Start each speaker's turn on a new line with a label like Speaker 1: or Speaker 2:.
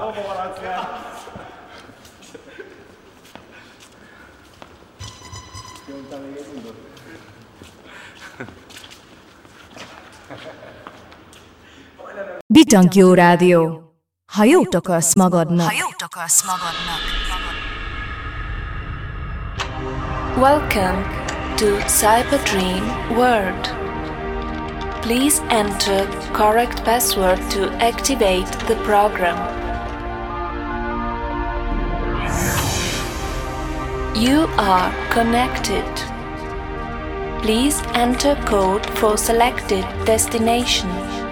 Speaker 1: Hova maradsz le? Mondtam még egy gondot.
Speaker 2: Bitankyó Rádió. Ha jót akarsz magadnak.
Speaker 3: Welcome to Cyber-Dream World. Please enter correct password to activate the program. You are connected. Please enter code for selected destination.